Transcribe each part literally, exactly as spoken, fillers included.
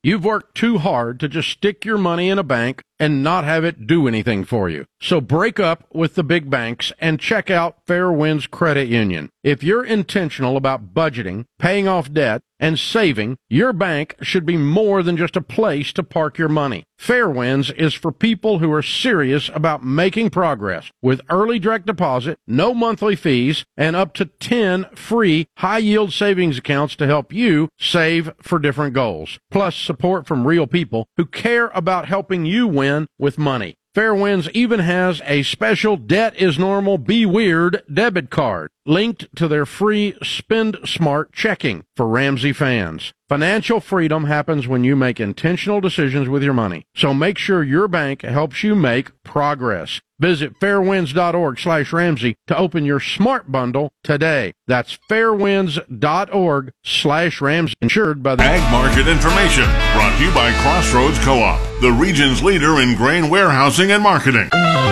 You've worked too hard to just stick your money in a bank and not have it do anything for you. So break up with the big banks and check out Fair Winds Credit Union. If you're intentional about budgeting, paying off debt, and saving, your bank should be more than just a place to park your money. Fair Winds is for people who are serious about making progress with early direct deposit, no monthly fees, and up to ten free high-yield savings accounts to help you save for different goals. Plus support from real people who care about helping you win with money. Fair Winds even has a special Debt is Normal, Be Weird debit card linked to their free Spend Smart checking for Ramsey fans. Financial freedom happens when you make intentional decisions with your money. So make sure your bank helps you make progress. Visit fairwinds.org slash Ramsey to open your smart bundle today. That's fairwinds.org slash Ramsey. Insured by the Ag Market Information, brought to you by Crossroads Co-op, the region's leader in grain warehousing and marketing.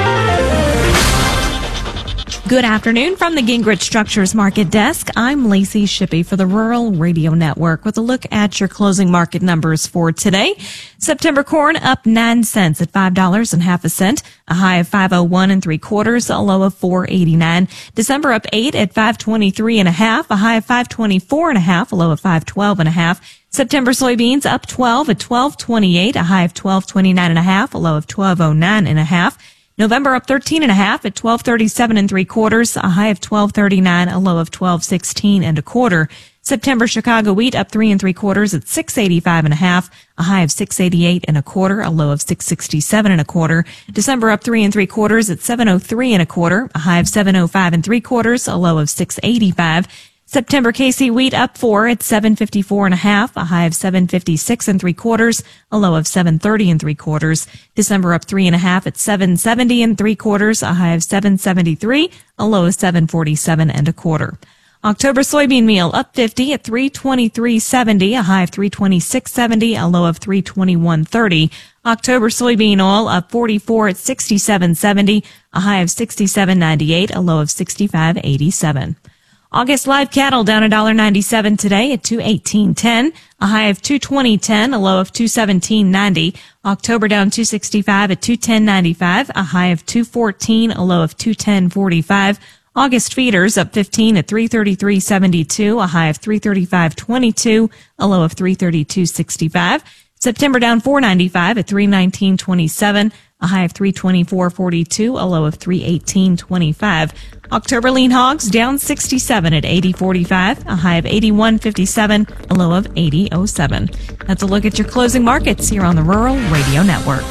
Good afternoon from the Gingrich Structures Market Desk. I'm Lacey Shippey for the Rural Radio Network with a look at your closing market numbers for today. September corn up nine cents at five dollars and half a cent, a high of five oh one and three quarters, a low of four eighty-nine. December up eight at five twenty-three and a half, a high of five twenty-four and a half, a low of five twelve and a half. September soybeans up twelve at twelve twenty-eight, a high of twelve twenty-nine and a half, a low of twelve oh nine and a half. November up thirteen and a half at twelve thirty-seven and three quarters, a high of twelve thirty-nine, a low of twelve sixteen and a quarter. September Chicago wheat up three and three quarters at six eighty-five and a half, a high of six eighty-eight and a quarter, a low of six sixty-seven and a quarter. December up three and three quarters at seven oh three and a quarter, a high of seven oh five and three quarters, a low of six eighty-five. September K C wheat up four at seven fifty-four and a half, a high of seven fifty-six and three quarters, a low of seven thirty and three quarters. December up three and a half at seven seventy and three quarters, a high of seven seventy-three, a low of seven forty-seven and a quarter. October soybean meal up fifty at three twenty-three seventy, a high of three twenty-six seventy, a low of three twenty-one thirty. October soybean oil up forty-four at sixty-seven seventy, a high of sixty-seven ninety-eight, a low of sixty-five eighty-seven. August live cattle down one dollar ninety-seven today at two eighteen ten, a high of two twenty ten, a low of two seventeen ninety. October down two sixty-five at two ten ninety-five, a high of two fourteen, a low of two ten forty-five. August feeders up fifteen at three thirty-three seventy-two, a high of three thirty-five twenty-two, a low of three thirty-two sixty-five. September down four ninety-five at three nineteen twenty-seven, a high of three twenty-four forty-two, a low of three eighteen twenty-five. October lean hogs down sixty-seven at eighty forty-five, a high of eighty-one fifty-seven, a low of eighty oh seven. That's a look at your closing markets here on the Rural Radio Network.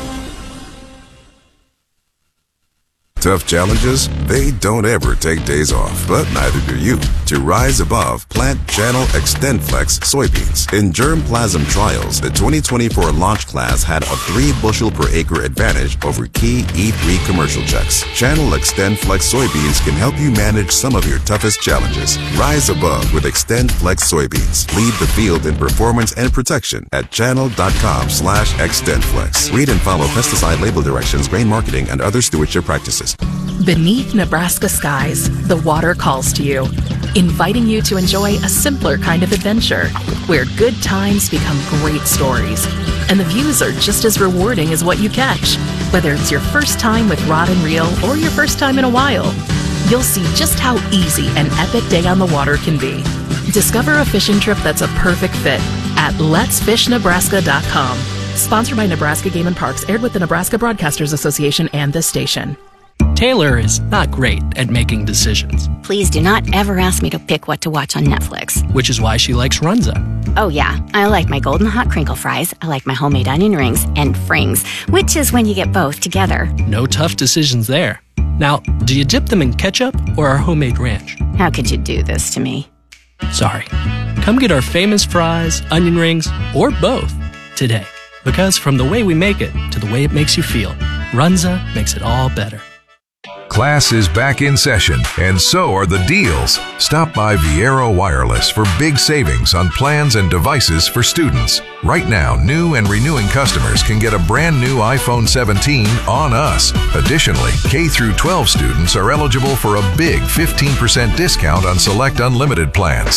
Tough challenges? They don't ever take days off, but neither do you. To rise above, plant Channel XtendFlex soybeans. In germplasm trials, the twenty twenty-four launch class had a three bushel per acre advantage over key E three commercial checks. Channel XtendFlex soybeans can help you manage some of your toughest challenges. Rise above with XtendFlex soybeans. Lead the field in performance and protection at channel.com slash XtendFlex. Read and follow pesticide label directions, grain marketing, and other stewardship practices. Beneath Nebraska skies, the water calls to you, inviting you to enjoy a simpler kind of adventure where good times become great stories, and the views are just as rewarding as what you catch. Whether it's your first time with rod and reel or your first time in a while, you'll see just how easy an epic day on the water can be. Discover a fishing trip that's a perfect fit at lets fish nebraska dot com. Sponsored by Nebraska Game and Parks, aired with the Nebraska Broadcasters Association and this station. Taylor is not great at making decisions. Please do not ever ask me to pick what to watch on Netflix. Which is why she likes Runza. Oh yeah, I like my golden hot crinkle fries, I like my homemade onion rings, and frings, which is when you get both together. No tough decisions there. Now, do you dip them in ketchup or our homemade ranch? How could you do this to me? Sorry. Come get our famous fries, onion rings, or both today. Because from the way we make it to the way it makes you feel, Runza makes it all better. Class is back in session, and so are the deals. Stop by Viero Wireless for big savings on plans and devices for students. Right now, new and renewing customers can get a brand new iPhone seventeen on us. Additionally, K through twelve students are eligible for a big fifteen percent discount on select unlimited plans.